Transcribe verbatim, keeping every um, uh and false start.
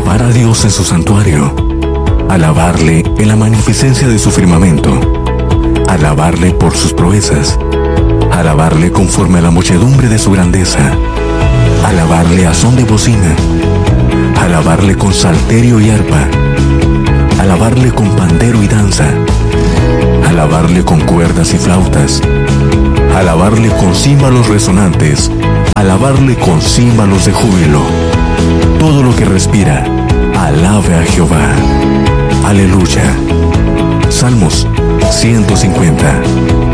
alabar a Dios en su santuario, alabarle en la magnificencia de su firmamento, alabarle por sus proezas, alabarle conforme a la muchedumbre de su grandeza, alabarle a son de bocina, alabarle con salterio y arpa, alabarle con pandero y danza, alabarle con cuerdas y flautas, alabarle con címbalos resonantes, alabarle con címbalos de júbilo. Todo lo que respira, alabe a Jehová. Aleluya. Salmos ciento cincuenta.